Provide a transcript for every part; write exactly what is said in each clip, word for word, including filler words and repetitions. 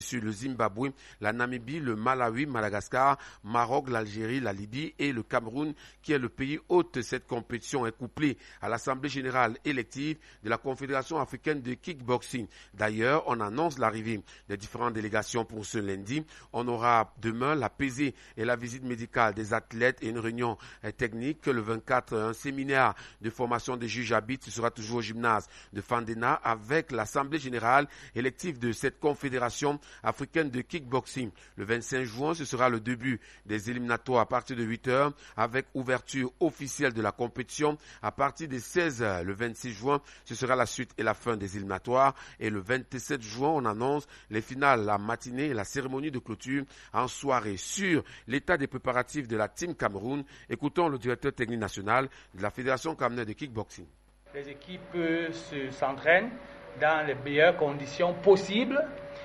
sur le Zimbabwe, la Namibie, le Malawi, Madagascar, Maroc, l'Algérie, la Libye et le Cameroun, qui est le pays hôte. Cette compétition est couplée à l'Assemblée générale élective de la Confédération africaine de kickboxing. D'ailleurs, on annonce l'arrivée des différentes délégations pour ce lundi. On aura demain la pesée et la visite médicale des athlètes et une réunion technique. Le vingt-quatre, un séminaire de formation des juges arbitres. Ce sera toujours au gymnase de Fandena avec l'Assemblée générale élective de cette Confédération africaine de kickboxing. Le vingt-cinq juin, ce sera le début des éliminatoires à partir de huit heures avec ouverture officielle de la compétition à partir de seize heures. Le vingt-six juin, ce sera la suite et la fin des éliminatoires. Et le vingt-sept juin, on annonce les finales, la matinée et la cérémonie de clôture en soirée. Sur l'état des préparatifs de la Team Cameroun, écoutons le directeur technique national de la Fédération camerounaise de kickboxing. Les équipes se, s'entraînent dans les meilleures conditions possibles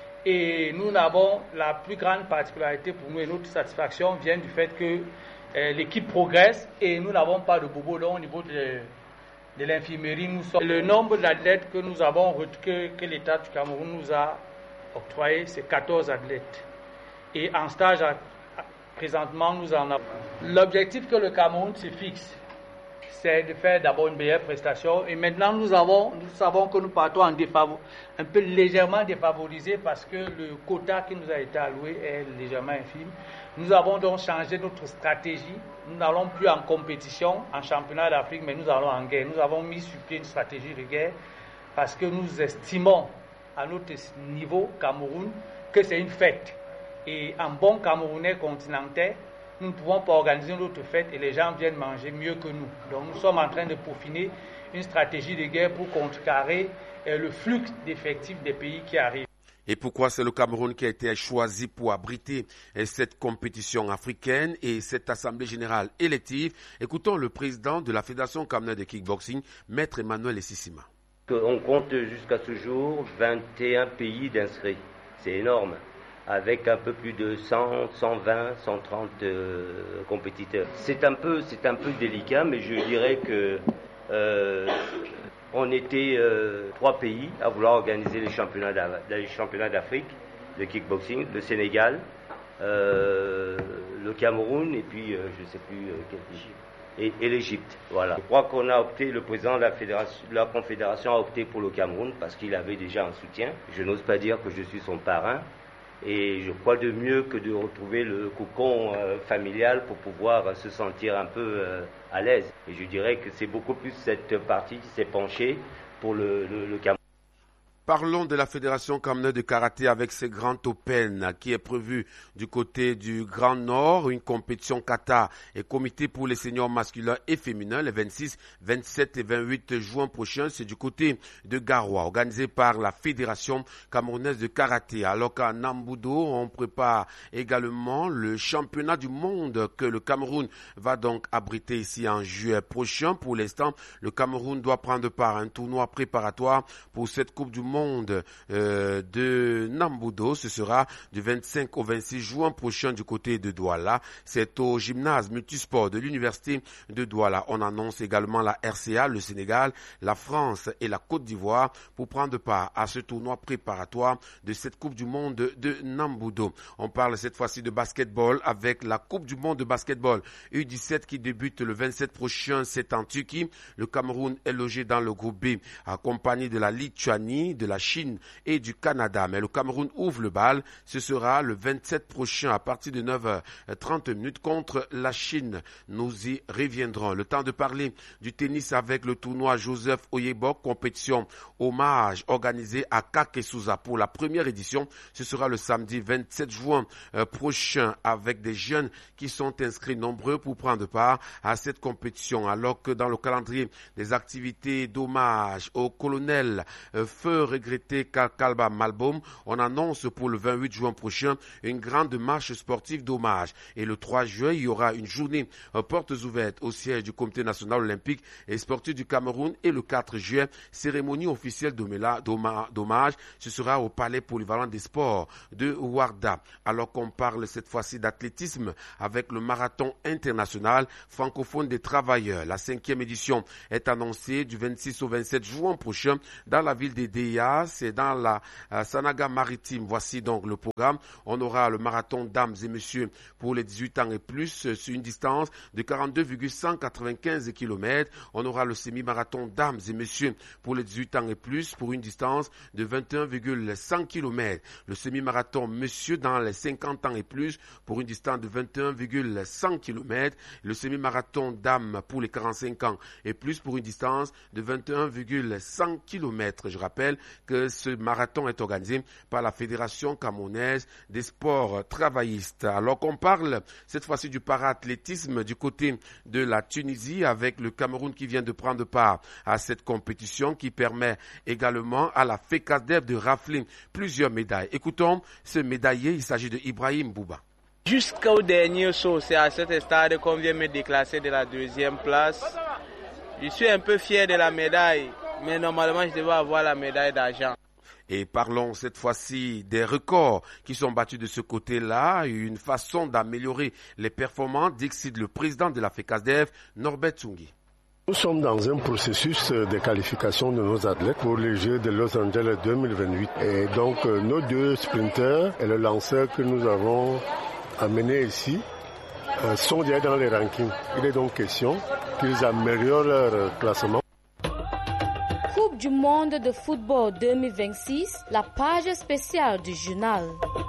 et nous avons la plus grande particularité pour nous et notre satisfaction vient du fait que euh, l'équipe progresse et nous n'avons pas de bobo au niveau de, de l'infirmerie. Nous sommes, le nombre d'athlètes que nous avons, que, que l'État du Cameroun nous a octroyé, c'est quatorze athlètes. Et en stage, présentement, nous en avons. L'objectif que le Cameroun se fixe, c'est de faire d'abord une meilleure prestation. Et maintenant, nous, avons, nous savons que nous partons en défavor, un peu légèrement défavorisés parce que le quota qui nous a été alloué est légèrement infime. Nous avons donc changé notre stratégie. Nous n'allons plus en compétition, en championnat d'Afrique, mais nous allons en guerre. Nous avons mis sur pied une stratégie de guerre parce que nous estimons à notre niveau, Cameroun, que c'est une fête. Et en bon Camerounais continental, nous ne pouvons pas organiser notre fête et les gens viennent manger mieux que nous. Donc nous sommes en train de peaufiner une stratégie de guerre pour contrecarrer le flux d'effectifs des pays qui arrivent. Et pourquoi c'est le Cameroun qui a été choisi pour abriter cette compétition africaine et cette assemblée générale élective? Écoutons le président de la Fédération camerounaise de kickboxing, Maître Emmanuel Essissima. On compte jusqu'à ce jour vingt et un pays d'inscrits. C'est énorme, avec un peu plus de cent, cent vingt, cent trente euh, compétiteurs. C'est un peu, c'est un peu délicat, mais je dirais que euh, on était euh, trois pays à vouloir organiser les championnats d'Afrique de kickboxing, le Sénégal, euh, le Cameroun et puis euh, je ne sais plus euh, quel pays. Et, et l'Égypte, voilà. Je crois qu'on a opté, le président de la, fédération, de la Confédération a opté pour le Cameroun parce qu'il avait déjà un soutien. Je n'ose pas dire que je suis son parrain et je crois de mieux que de retrouver le cocon euh, familial pour pouvoir euh, se sentir un peu euh, à l'aise. Et je dirais que c'est beaucoup plus cette partie qui s'est penchée pour le, le, le Cameroun. Parlons de la Fédération camerounaise de karaté avec ses Grand Open qui est prévu du côté du Grand Nord, une compétition kata et comité pour les seniors masculins et féminins les vingt-six, vingt-sept et vingt-huit juin prochains. C'est du côté de Garoua, organisé par la Fédération camerounaise de karaté. Alors qu'à Nambudo, on prépare également le championnat du monde que le Cameroun va donc abriter ici en juillet prochain. Pour l'instant, le Cameroun doit prendre part à un tournoi préparatoire pour cette Coupe du Monde monde euh, de Nambudo. Ce sera du vingt-cinq au vingt-six juin prochain du côté de Douala. C'est au gymnase multisport de l'université de Douala. On annonce également la R C A, le Sénégal, la France et la Côte d'Ivoire pour prendre part à ce tournoi préparatoire de cette Coupe du monde de Nambudo. On parle cette fois-ci de basketball avec la Coupe du monde de basketball U dix-sept qui débute le vingt-sept prochain. C'est en Turquie. Le Cameroun est logé dans le groupe B accompagné de la Lituanie, de la Chine et du Canada. Mais le Cameroun ouvre le bal. Ce sera le vingt-sept prochain à partir de neuf heures trente contre la Chine. Nous y reviendrons. Le temps de parler du tennis avec le tournoi Joseph Oyebok, compétition hommage organisée à Kakesouza pour la première édition. Ce sera le samedi vingt-sept juin prochain avec des jeunes qui sont inscrits nombreux pour prendre part à cette compétition. Alors que dans le calendrier des activités d'hommage au colonel euh, Feu regretté Kalba Malbom, on annonce pour le vingt-huit juin prochain une grande marche sportive d'hommage. Et le trois juin, il y aura une journée euh, portes ouvertes au siège du Comité national olympique et sportif du Cameroun. Et le quatre juin, cérémonie officielle d'hommage. Ce sera au Palais polyvalent des sports de Ouarda. Alors qu'on parle cette fois-ci d'athlétisme avec le marathon international francophone des travailleurs. La cinquième édition est annoncée du vingt-six au vingt-sept juin prochain dans la ville des D I A Kenya, c'est dans la uh, Sanaga maritime. Voici donc le programme. On aura le marathon dames et messieurs pour les dix-huit ans et plus euh, sur une distance de quarante-deux virgule cent quatre-vingt-quinze kilomètres. On aura le semi-marathon dames et messieurs pour les dix-huit ans et plus pour une distance de vingt et un virgule cent kilomètres. Le semi-marathon monsieur dans les cinquante ans et plus pour une distance de vingt et un virgule cent kilomètres. Le semi-marathon dames pour les quarante-cinq ans et plus pour une distance de vingt et un virgule cent kilomètres. Je rappelle que ce marathon est organisé par la Fédération camerounaise des sports travaillistes. Alors qu'on parle cette fois-ci du para-athlétisme du côté de la Tunisie avec le Cameroun qui vient de prendre part à cette compétition qui permet également à la FECASDEF de rafler plusieurs médailles. Écoutons ce médaillé, il s'agit de Ibrahim Bouba. Jusqu'au dernier saut, c'est à cet stade qu'on vient me déclasser de la deuxième place. Je suis un peu fier de la médaille, mais normalement je devais avoir la médaille d'argent. Et parlons cette fois-ci des records qui sont battus de ce côté-là, une façon d'améliorer les performances, d'exciter le président de la FECASDEF, Norbert Tsungi. Nous sommes dans un processus de qualification de nos athlètes pour les Jeux de Los Angeles deux mille vingt-huit. Et donc nos deux sprinteurs et le lanceur que nous avons amenés ici sont déjà dans les rankings. Il est donc question qu'ils améliorent leur classement. Coupe du monde de football deux mille vingt-six, la page spéciale du journal.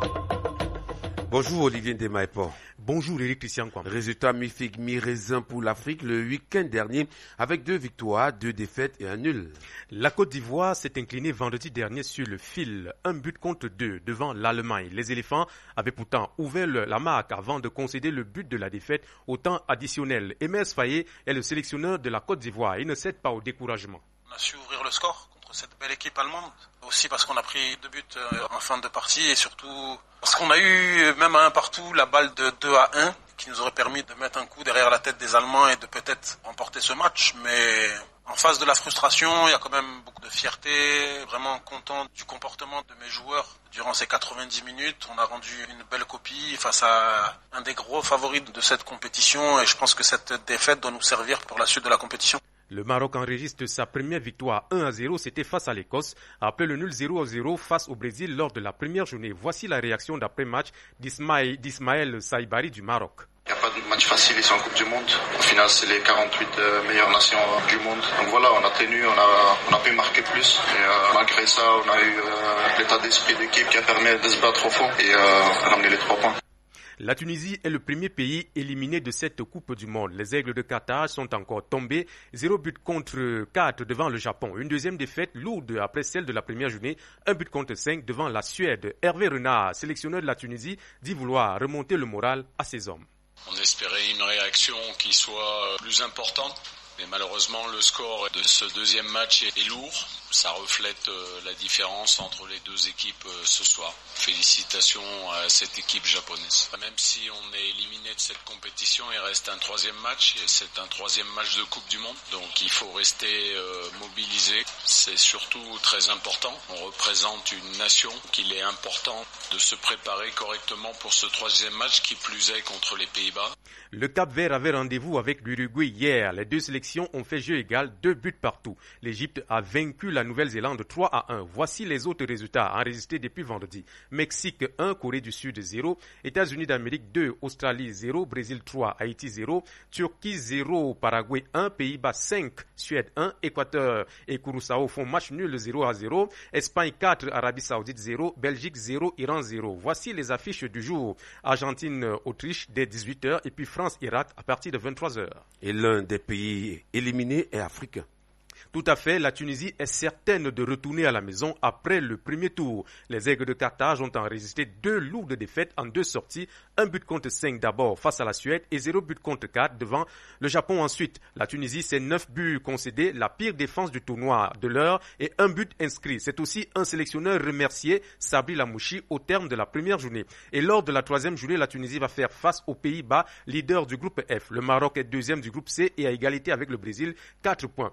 Bonjour Olivier Ndemaepo. Bonjour Eric Christian Kwam. Résultat mi-figue, mi-raisin pour l'Afrique le week-end dernier avec deux victoires, deux défaites et un nul. La Côte d'Ivoire s'est inclinée vendredi dernier sur le fil, un but contre deux devant l'Allemagne. Les éléphants avaient pourtant ouvert le, la marque avant de concéder le but de la défaite au temps additionnel. Emerse Faye est le sélectionneur de la Côte d'Ivoire. Il ne cède pas au découragement. On a su ouvrir le score contre cette belle équipe allemande. Aussi parce qu'on a pris deux buts en fin de partie et surtout parce qu'on a eu même à un partout la balle de deux à un qui nous aurait permis de mettre un coup derrière la tête des Allemands et de peut-être remporter ce match. Mais en face de la frustration, il y a quand même beaucoup de fierté, vraiment content du comportement de mes joueurs. Durant ces quatre-vingt-dix minutes, on a rendu une belle copie face à un des gros favoris de cette compétition et je pense que cette défaite doit nous servir pour la suite de la compétition. Le Maroc enregistre sa première victoire un à zéro, c'était face à l'Écosse, après le nul zéro à zéro face au Brésil lors de la première journée. Voici la réaction d'après-match d'Ismaël, d'Ismaël Saïbari du Maroc. Il n'y a pas de match facile ici en Coupe du Monde. Au final, c'est les quarante-huit euh, meilleures nations euh, du monde. Donc voilà, on a tenu, on a, on a pu marquer plus. Et euh, malgré ça, on a eu euh, l'état d'esprit d'équipe qui a permis de se battre au fond et euh, d'amener les trois points. La Tunisie est le premier pays éliminé de cette Coupe du Monde. Les Aigles de Qatar sont encore tombés. Zéro but contre quatre devant le Japon. Une deuxième défaite lourde après celle de la première journée. Un but contre cinq devant la Suède. Hervé Renard, sélectionneur de la Tunisie, dit vouloir remonter le moral à ses hommes. On espérait une réaction qui soit plus importante. Mais malheureusement, le score de ce deuxième match est lourd. Ça reflète la différence entre les deux équipes ce soir. Félicitations à cette équipe japonaise. Même si on est éliminé de cette compétition, il reste un troisième match et c'est un troisième match de Coupe du Monde. Donc il faut rester euh, mobilisé. C'est surtout très important. On représente une nation qu'il est important de se préparer correctement pour ce troisième match qui plus est contre les Pays-Bas. Le Cap-Vert avait rendez-vous avec l'Uruguay hier. Les deux sélections ont fait jeu égal, deux buts partout. L'Égypte a vaincu la Nouvelle-Zélande trois à un. Voici les autres résultats enregistrés depuis vendredi. Mexique un, Corée du Sud zéro, États-Unis d'Amérique deux, Australie zéro, Brésil trois, Haïti zéro, Turquie zéro, Paraguay un, Pays-Bas cinq, Suède un, Équateur et Curaçao font match nul zéro à zéro, Espagne quatre, Arabie Saoudite zéro, Belgique zéro, Iran zéro. Voici les affiches du jour. Argentine-Autriche dès dix-huit heures et puis France-Irak à partir de vingt-trois heures. Et l'un des pays éliminés est africain. Tout à fait, la Tunisie est certaine de retourner à la maison après le premier tour. Les Aigles de Carthage ont enregistré deux lourdes défaites en deux sorties, un but contre cinq d'abord face à la Suède et zéro but contre quatre devant le Japon ensuite. La Tunisie, c'est neuf buts concédés, la pire défense du tournoi de l'heure et un but inscrit. C'est aussi un sélectionneur remercié, Sabri Lamouchi, au terme de la première journée. Et lors de la troisième journée, la Tunisie va faire face aux Pays-Bas, leader du groupe F. Le Maroc est deuxième du groupe C et à égalité avec le Brésil, quatre points. Les Marocains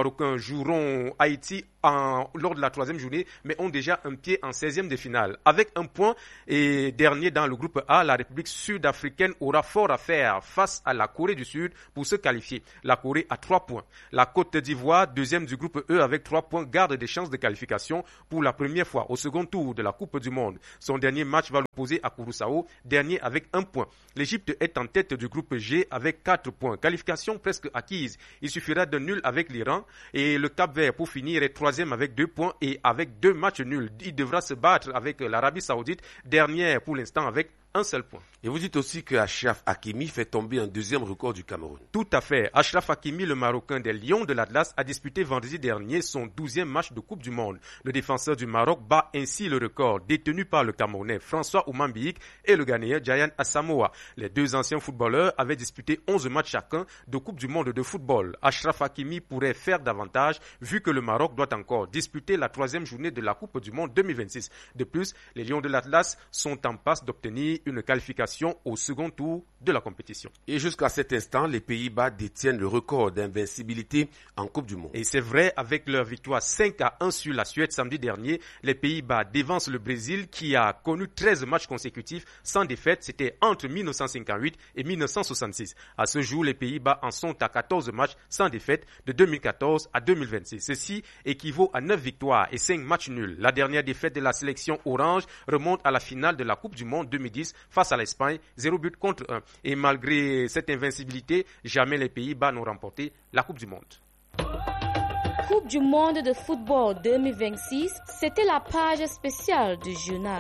Marocains joueront Haïti en, lors de la troisième journée, mais ont déjà un pied en seizième de finale. Avec un point et dernier dans le groupe A, la République sud-africaine aura fort à faire face à la Corée du Sud pour se qualifier. La Corée a trois points. La Côte d'Ivoire, deuxième du groupe E avec trois points, garde des chances de qualification pour la première fois au second tour de la Coupe du Monde. Son dernier match va l'opposer à Curaçao, dernier avec un point. L'Égypte est en tête du groupe G avec quatre points. Qualification presque acquise. Il suffira d'un nul avec l'Iran et le Cap-Vert pour finir est troisième avec deux points et avec deux matchs nuls. Il devra se battre avec l'Arabie Saoudite, dernière pour l'instant avec un seul point. Et vous dites aussi que Achraf Hakimi fait tomber un deuxième record du Cameroun. Tout à fait. Achraf Hakimi, le Marocain des Lions de l'Atlas, a disputé vendredi dernier son douzième match de Coupe du Monde. Le défenseur du Maroc bat ainsi le record détenu par le Camerounais François Oumambiik et le Ghanéen Giant Asamoah. Les deux anciens footballeurs avaient disputé onze matchs chacun de Coupe du Monde de football. Achraf Hakimi pourrait faire davantage vu que le Maroc doit encore disputer la troisième journée de la Coupe du Monde deux mille vingt-six. De plus, les Lions de l'Atlas sont en passe d'obtenir une qualification au second tour de la compétition. Et jusqu'à cet instant, les Pays-Bas détiennent le record d'invincibilité en Coupe du Monde. Et c'est vrai, avec leur victoire cinq à un sur la Suède samedi dernier, les Pays-Bas dévancent le Brésil qui a connu treize matchs consécutifs sans défaite. C'était entre mille neuf cent cinquante-huit et mille neuf cent soixante-six. À ce jour, les Pays-Bas en sont à quatorze matchs sans défaite de deux mille quatorze à deux mille vingt-six. Ceci équivaut à neuf victoires et cinq matchs nuls. La dernière défaite de la sélection orange remonte à la finale de la Coupe du Monde deux mille dix face à l'Espagne, zéro but contre un. Et malgré cette invincibilité, jamais les Pays-Bas n'ont remporté la Coupe du Monde. Coupe du Monde de football deux mille vingt-six, c'était la page spéciale du journal.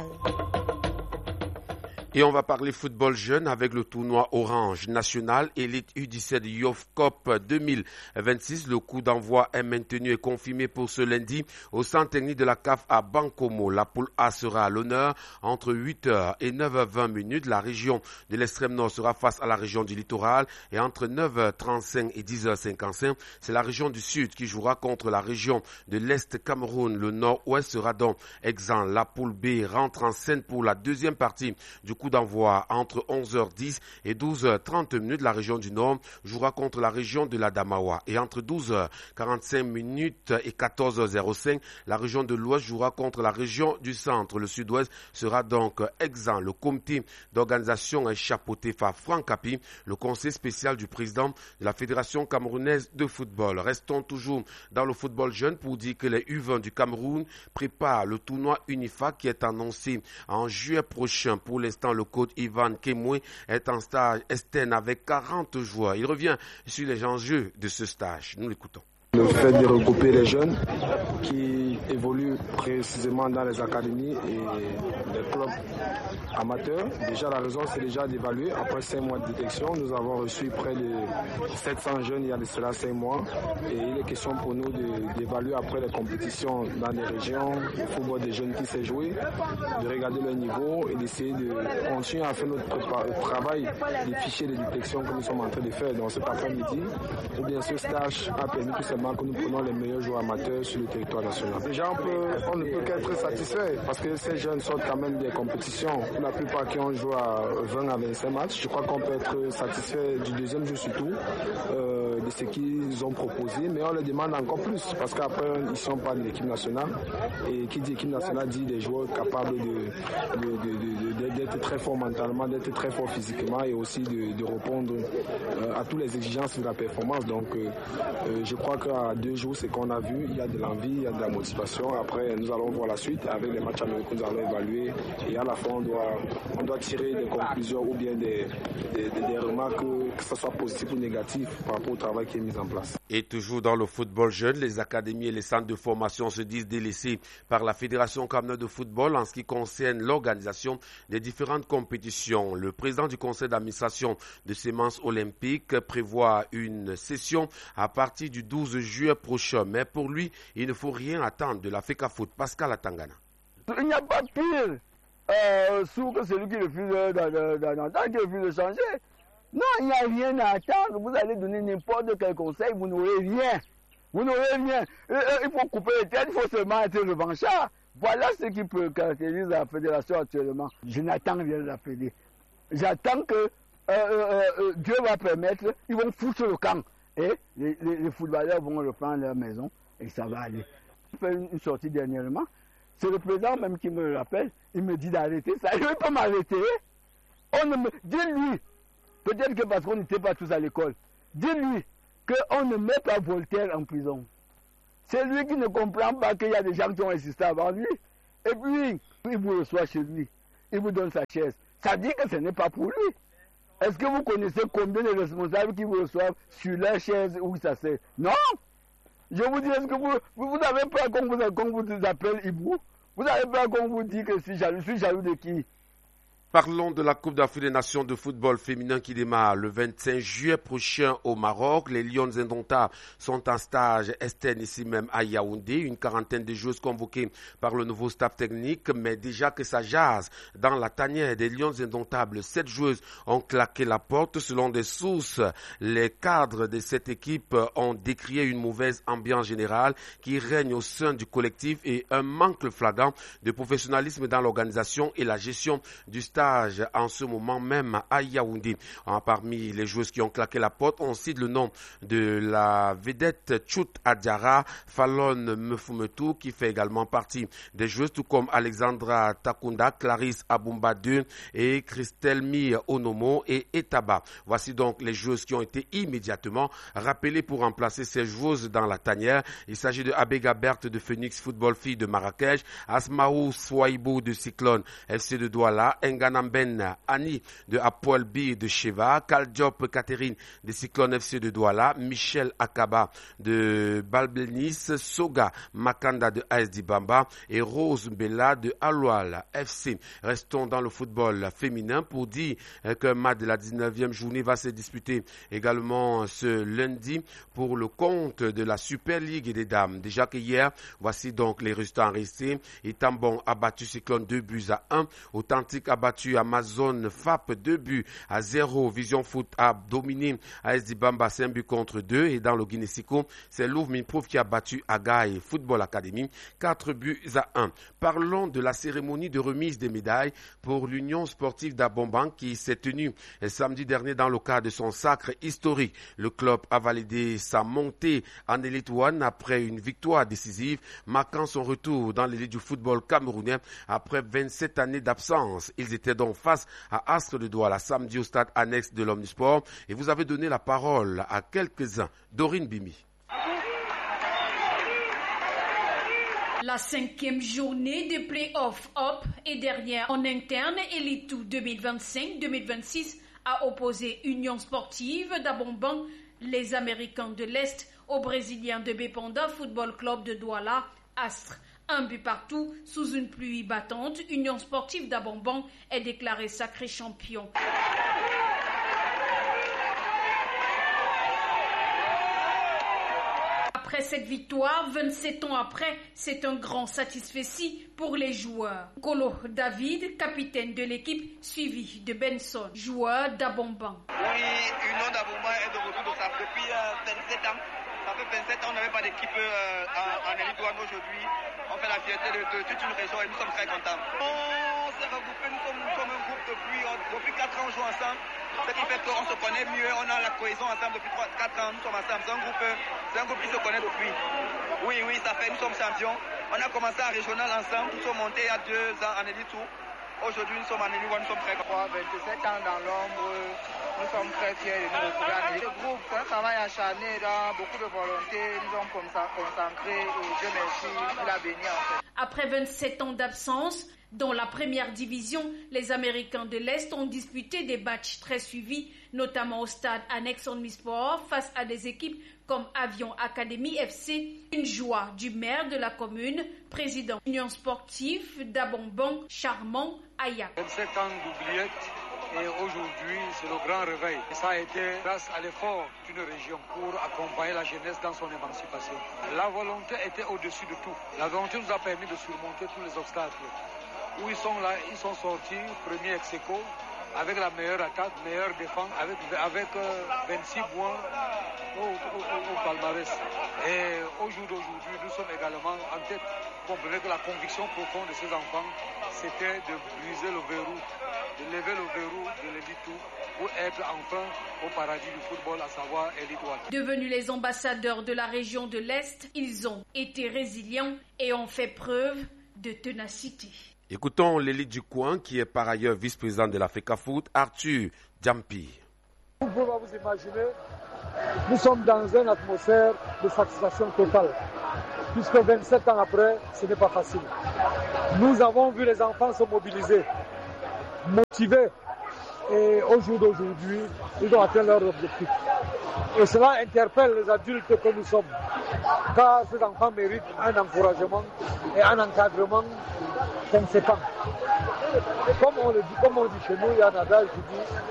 Et on va parler football jeune avec le tournoi Orange National Elite U dix-sept Youth Cup deux mille vingt-six. Le coup d'envoi est maintenu et confirmé pour ce lundi au centre technique de la C A F à Bankomo. La poule A sera à l'honneur entre huit heures et neuf heures vingt minutes. La région de l'extrême nord sera face à la région du littoral et entre neuf heures trente-cinq et dix heures cinquante-cinq, c'est la région du sud qui jouera contre la région de l'Est Cameroun. Le nord-ouest sera donc exempt. La poule B rentre en scène pour la deuxième partie du coup d'envoi entre onze heures dix et douze heures trente minutes. La région du Nord jouera contre la région de l'Adamawa. Et entre douze heures quarante-cinq minutes et quatorze heures cinq, la région de l'Ouest jouera contre la région du Centre. Le Sud-Ouest sera donc exempt. Le comité d'organisation est chapeauté par Franck Capi, le conseil spécial du président de la Fédération camerounaise de football. Restons toujours dans le football jeune pour dire que les U vingt du Cameroun préparent le tournoi UNIFA qui est annoncé en juillet prochain. Pour l'instant, le coach Ivan Kemwe est en stage externe avec quarante joueurs. Il revient sur les enjeux de ce stage. Nous l'écoutons. Le fait de regrouper les jeunes qui évoluent précisément dans les académies et les clubs amateurs. Déjà, la raison, c'est déjà d'évaluer. Après cinq mois de détection, nous avons reçu près de sept cents jeunes il y a de cela cinq mois. Et il est question pour nous d'évaluer après les compétitions dans les régions, le football des jeunes qui s'est joué, de regarder leur niveau et d'essayer de continuer à faire notre travail des fichiers de détection que nous sommes en train de faire dans cet après-midi. Ou bien ce stage a permis tout simplement que nous prenons les meilleurs joueurs amateurs sur le territoire national. Déjà, on, peut, on ne peut qu'être satisfait parce que ces jeunes sortent quand même des compétitions. Pour la plupart qui ont joué à vingt à vingt-cinq matchs, je crois qu'on peut être satisfait du deuxième jeu surtout, euh, de ce qu'ils ont proposé, mais on leur demande encore plus parce qu'après, ils ne sont pas de l'équipe nationale. Et qui dit équipe nationale dit des joueurs capables de, de, de, de, de, d'être très forts mentalement, d'être très forts physiquement et aussi de, de répondre euh, à toutes les exigences de la performance. Donc, euh, euh, je crois que à deux jours, c'est qu'on a vu, il y a de l'envie, il y a de la motivation. Après, nous allons voir la suite avec les matchs américains, nous allons évaluer et à la fin, on doit, on doit tirer des conclusions ou bien des, des, des, des remarques, que ce soit positif ou négatif par rapport au travail qui est mis en place. Et toujours dans le football jeune, les académies et les centres de formation se disent délaissés par la Fédération camerounaise de football en ce qui concerne l'organisation des différentes compétitions. Le président du conseil d'administration de Semences Olympiques prévoit une session à partir du douze juillet prochain. Mais pour lui, il ne faut rien attendre de la FECAFOOT. Pascal Atangana. Il n'y a pas pire euh, sous que celui qui refuse d'entendre, qui refuse de changer. Non, il n'y a rien à attendre. Vous allez donner n'importe quel conseil, vous n'aurez rien. Vous n'aurez rien. Et, et, il faut couper les têtes, il faut seulement être revanchard. Voilà ce qui peut caractériser la fédération actuellement. Je n'attends rien de la fédé. J'attends que euh, euh, euh, Dieu va permettre, ils vont foutre le camp. et les, les, les footballeurs vont reprendre leur maison et ça va aller. Je fais une, une sortie dernièrement, c'est le président même qui me le rappelle, il me dit d'arrêter ça, il ne veut pas m'arrêter. On ne me... Dis-lui, peut-être que parce qu'on n'était pas tous à l'école, dis-lui qu'on ne met pas Voltaire en prison. C'est lui qui ne comprend pas qu'il y a des gens qui ont existé avant lui. Et puis, il vous reçoit chez lui, il vous donne sa chaise. Ça dit que ce n'est pas pour lui. Est-ce que vous connaissez combien de responsables qui vous reçoivent sur leur chaise où ça c'est? Non. Je vous dis, est-ce que vous, vous, vous avez peur qu'on vous, qu'on vous appelle hibou? Vous avez peur qu'on vous dise que je suis jaloux, je suis jaloux de qui? Parlons de la Coupe d'Afrique des Nations de football féminin qui démarre le vingt-cinq juillet prochain au Maroc. Les Lions indomptables sont en stage externe ici même à Yaoundé. Une quarantaine de joueuses convoquées par le nouveau staff technique, mais déjà que ça jase dans la tanière des Lions indomptables. Sept joueuses ont claqué la porte. Selon des sources, les cadres de cette équipe ont décrié une mauvaise ambiance générale qui règne au sein du collectif et un manque flagrant de professionnalisme dans l'organisation et la gestion du stade en ce moment même à Yaoundé. Parmi les joueuses qui ont claqué la porte, on cite le nom de la vedette Tchout Adjara, Fallon Mfumetou, qui fait également partie des joueuses, tout comme Alexandra Takunda, Clarisse Aboumba deux et Christelmi Onomo et Etaba. Voici donc les joueuses qui ont été immédiatement rappelées pour remplacer ces joueuses dans la tanière. Il s'agit de Abega Berthe de Phoenix Football Fille de Marrakech, Asmaou Souaibou de Cyclone F C de Douala, Ngana Ben Annie de Apoel B de Cheva, Kaldiop Catherine de Cyclone F C de Douala, Michel Akaba de Balbelnis, Soga Makanda de A S Dibamba et Rose Bella de Aloual F C. Restons dans le football féminin pour dire qu'un match de la dix-neuvième journée va se disputer également ce lundi pour le compte de la Super League des dames. Déjà que hier, voici donc les résultats restés. Itambon a battu Cyclone deux buts à un, Authentique a battu Amazon F A P deux buts à zéro. Vision Foot a dominé A S Dibamba cinq buts contre deux. Et dans le Guinésico, c'est Louvre Minprouf qui a battu Agaï Football Academy quatre buts à un. Parlons de la cérémonie de remise des médailles pour l'Union sportive d'Abomban qui s'est tenue samedi dernier dans le cadre de son sacre historique. Le club a validé sa montée en Elite One après une victoire décisive, marquant son retour dans l'élite du football camerounais après vingt-sept années d'absence. Ils étaient donc face à Astre de Douala samedi au stade annexe de l'Omnisport et vous avez donné la parole à quelques-uns. Dorine Bimi. La cinquième journée des Play-Off Up et dernière en interne Elite deux mille vingt-cinq deux mille vingt-six a opposé Union sportive d'Abomban, les Américains de l'Est, aux Brésiliens de Bepanda Football Club de Douala, Astre. Un but partout, sous une pluie battante, Union sportive d'Abomban est déclarée sacré champion. Après cette victoire, vingt-sept ans après, c'est un grand satisfecit pour les joueurs. Kolo David, capitaine de l'équipe, suivi de Benson, joueur d'Abomban. Oui, Union d'Abomban est de retour de ça depuis euh, vingt-sept ans. Ça fait vingt-sept ans, on n'avait pas d'équipe euh, en, en Elite One aujourd'hui. On fait la fierté de, de toute une région et nous sommes très contents. On s'est regroupés, nous sommes comme un groupe depuis, depuis quatre ans, on joue ensemble. Ce qui fait qu'on se connaît mieux, on a la cohésion ensemble depuis quatre ans, nous sommes ensemble. C'est un groupe, c'est un groupe qui se connaît depuis. Oui, oui, ça fait, nous sommes champions. On a commencé en régional ensemble, nous sommes montés il y a deux ans en Elite Two. Aujourd'hui, nous sommes en Elite One, nous sommes très contents. vingt-sept ans dans l'ombre, nous sommes très fiers de nous retrouver en Elite. Le groupe, c'est un travail acharné, dans beaucoup de volonté, nous sommes comme ça concentrés et Dieu merci, il a béni en fait. Après vingt-sept ans d'absence, dans la première division, les Américains de l'Est ont disputé des matchs très suivis, notamment au stade annexe Omnisport face à des équipes comme Avion Academy F C, une joie du maire de la commune, président Union sportive d'Abomban, Charmant Aya. vingt-sept ans d'oubliette et aujourd'hui c'est le grand réveil. Et ça a été grâce à l'effort d'une région pour accompagner la jeunesse dans son émancipation. La volonté était au-dessus de tout. La volonté nous a permis de surmonter tous les obstacles. Où ils sont là, ils sont sortis, premier ex-aequo, avec la meilleure attaque, meilleure défense, avec, avec euh, vingt-six points au, au, au, au palmarès. Et au jour d'aujourd'hui, nous sommes également en tête. Vous comprenez que la conviction profonde de ces enfants, c'était de briser le verrou, de lever le verrou de l'élite deux pour être enfin au paradis du football, à savoir Elite One. Devenus les ambassadeurs de la région de l'Est, ils ont été résilients et ont fait preuve de ténacité. Écoutons l'élite du coin, qui est par ailleurs vice-président de la FECAFOOT, Arthur Djampi. Vous pouvez vous imaginer, nous sommes dans une atmosphère de satisfaction totale, puisque vingt-sept ans après, ce n'est pas facile. Nous avons vu les enfants se mobiliser, motivés, et au jour d'aujourd'hui, ils ont atteint leur objectif. Et cela interpelle les adultes que nous sommes, car ces enfants méritent un encouragement et un encadrement conséquent. Comme on le dit, comme on dit chez nous, il y a un adage qui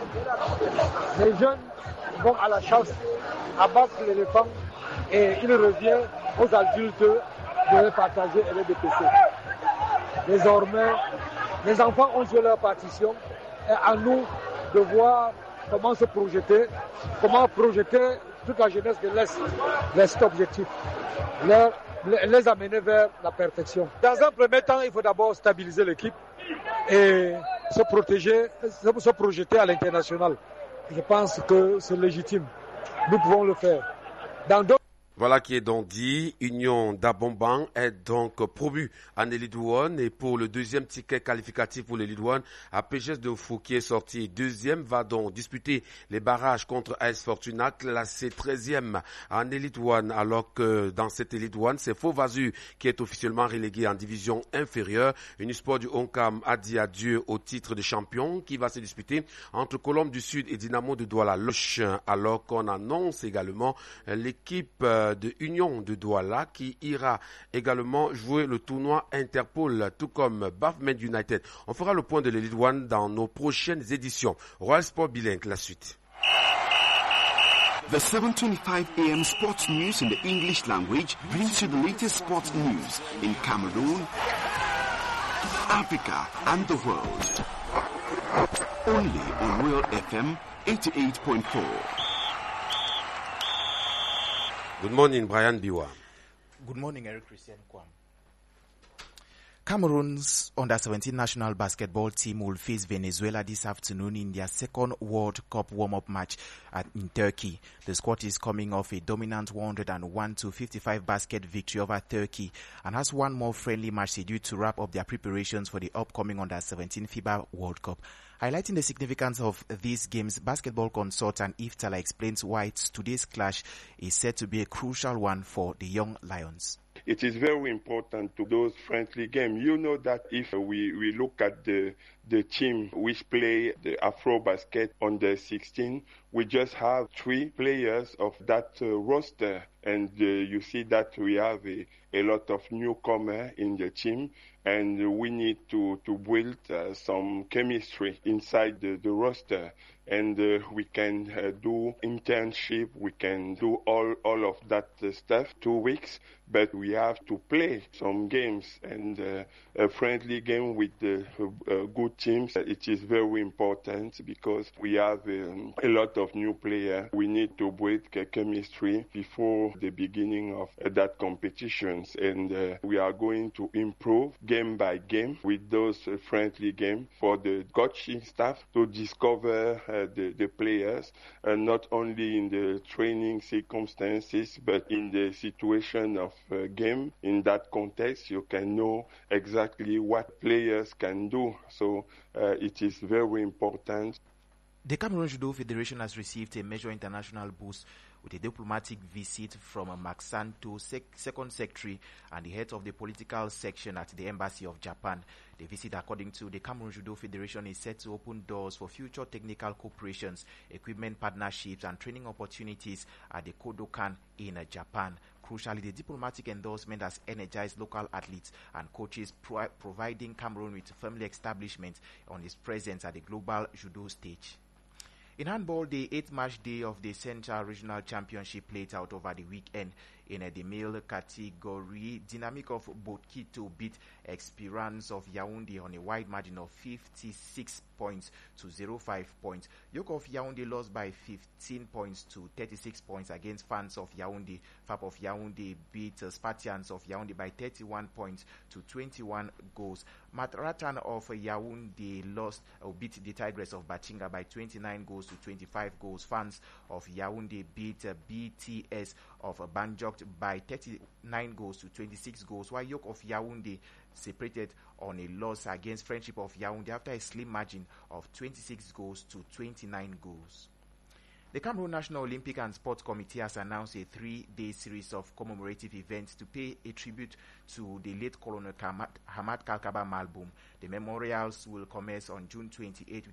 dit les jeunes vont à la chasse, abattre l'éléphant, et il revient aux adultes de les partager et les dépêcher. Désormais, les enfants ont joué leur partition, et à nous de voir comment se projeter, comment projeter toute la jeunesse de l'Est vers cet objectif, les, les amener vers la perfection. Dans un premier temps, il faut d'abord stabiliser l'équipe et se protéger, se projeter à l'international. Je pense que c'est légitime. Nous pouvons le faire. Dans d'autres Voilà qui est donc dit. Union d'Abomban est donc promu en Elite One, et pour le deuxième ticket qualificatif pour l'Elite One, A P G S de Fou, qui est sorti deuxième, va donc disputer les barrages contre A S Fortuna, classé treizième en Elite One, alors que dans cette Elite One, c'est Faux Vazu qui est officiellement relégué en division inférieure. Unisport du Onkam a dit adieu au titre de champion qui va se disputer entre Colombe du Sud et Dynamo de Douala Loche, alors qu'on annonce également l'équipe de Union de Douala qui ira également jouer le tournoi Interpol, tout comme Bafmed United. On fera le point de l'Elite One dans nos prochaines éditions. Royal Sport Bilingue, la suite. The seven twenty-five a m sports news in the English language brings you the latest sports news in Cameroon, Africa and the world. Only on Royal F M eighty-eight point four. Good morning, Brian Biwa. Good morning, Eric Christian Kwam. Cameroon's under seventeen national basketball team will face Venezuela this afternoon in their second World Cup warm-up match at, in Turkey. The squad is coming off a dominant one oh one to fifty-five basket victory over Turkey and has one more friendly match scheduled to wrap up their preparations for the upcoming under seventeen FIBA World Cup. Highlighting the significance of these games, basketball consultant Iftala explains why today's clash is said to be a crucial one for the young Lions. It is very important to those friendly games. You know that if we, we look at the the team which play the Afro Basket under sixteen, we just have three players of that uh, roster. And uh, you see that we have a, a lot of newcomers in the team, and we need to, to build uh, some chemistry inside the, the roster. And uh, we can uh, do internship, we can do all, all of that uh, stuff, two weeks, but we have to play some games, and uh, a friendly game with the uh, uh, good teams. It is very important because we have um, a lot of new players. We need to build chemistry before the beginning of uh, that competitions, and uh, we are going to improve game by game with those uh, friendly games for the coaching staff to discover uh, the, the players, uh, not only in the training circumstances, but in the situation of uh, game. In that context, you can know exactly what players can do. So uh, it is very important. The Cameroon Judo Federation has received a major international boost with a diplomatic visit from Mark Santo, sec- second secretary and the head of the political section at the Embassy of Japan. The visit, according to the Cameroon Judo Federation, is set to open doors for future technical cooperations, equipment partnerships and training opportunities at the Kodokan in uh, Japan. Crucially, the diplomatic endorsement has energized local athletes and coaches, pro- providing Cameroon with firmly establishment on its presence at the global judo stage. In handball, the eighth match day of the Central Regional Championship played out over the weekend. In uh, the male category, Dynamic of Botkito beat Experience of Yaoundé on a wide margin of fifty-six points to zero five points. Yoke of Yaoundé lost by fifteen points to thirty-six points against Fans of Yaoundé. F A P of Yaoundé beat uh, Spartians of Yaoundé by thirty-one points to twenty-one goals. Matratan of Yaoundé lost or uh, beat the Tigress of Bachinga by twenty-nine goals to twenty-five goals. Fans of Yaoundé beat uh, B T S of uh, Banjok by thirty-nine goals to twenty-six goals, while Yoke of Yaoundé separated on a loss against Friendship of Yaoundé after a slim margin of twenty-six goals to twenty-nine goals. The Cameroon National Olympic and Sports Committee has announced a three-day series of commemorative events to pay a tribute to the late Colonel Hamad Kalkaba Malboum. The memorials will commence on June twenty-eighth